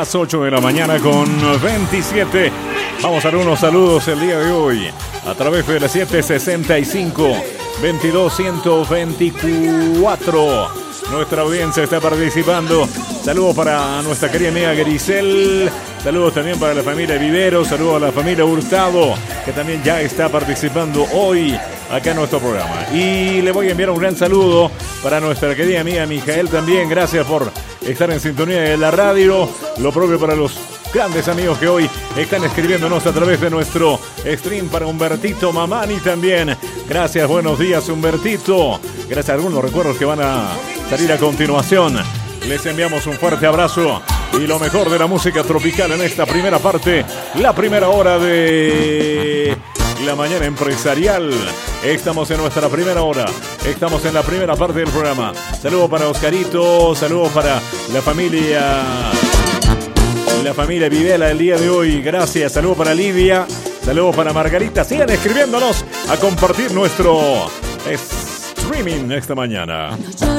las 8 de la mañana con 27. Vamos a dar unos saludos el día de hoy a través de la 765-22-124. Nuestra audiencia está participando. Saludos para nuestra querida amiga Grisel. Saludos también para la familia Vivero. Saludos a la familia Hurtado, que también ya está participando hoy acá en nuestro programa. Y le voy a enviar un gran saludo para nuestra querida amiga Mijael también. Gracias por estar en sintonía de la radio. Lo propio para los grandes amigos que hoy están escribiéndonos a través de nuestro stream. Para Humbertito Mamani también. Gracias, buenos días Humbertito. Gracias a algunos recuerdos que van a salir a continuación. Les enviamos un fuerte abrazo y lo mejor de la música tropical en esta primera parte, la primera hora de la mañana empresarial. Estamos en nuestra primera hora, estamos en la primera parte del programa. Saludos para Oscarito, saludos para la familia Videla el día de hoy. Gracias, saludos para Lidia, saludos para Margarita. Sigan escribiéndonos a compartir nuestro streaming esta mañana.